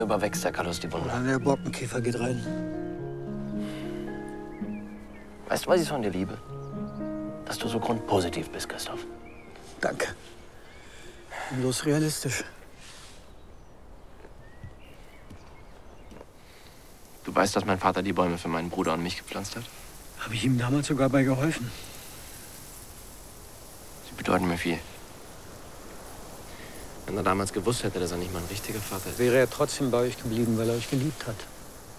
Überwächst der Kallus die Wunde. Oder der Borkenkäfer geht rein. Weißt du, was ich von dir liebe? Dass du so grundpositiv bist, Christoph. Danke. Bloß realistisch. Du weißt, dass mein Vater die Bäume für meinen Bruder und mich gepflanzt hat? Habe ich ihm damals sogar bei geholfen. Sie bedeuten mir viel. Wenn er damals gewusst hätte, dass er nicht mal ein richtiger Vater ist. Wäre er trotzdem bei euch geblieben, weil er euch geliebt hat.